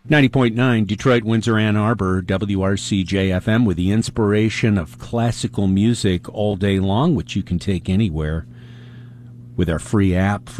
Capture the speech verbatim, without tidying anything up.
ninety point nine Detroit, Windsor, Ann Arbor, W R C J F M, with the inspiration of classical music all day long, which you can take anywhere with our free app